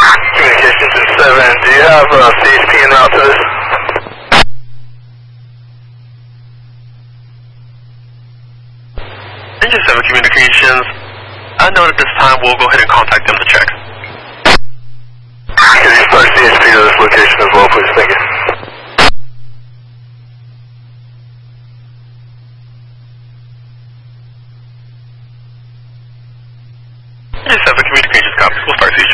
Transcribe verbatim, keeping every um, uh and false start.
Communications in seven, do you have uh, C H P en route to this? Engine seven Communications, I know at this time we'll go ahead and contact them to check. Can you start C H P to this location as well, please? Thank you. Engine seven Communications, copy. We'll start C H P.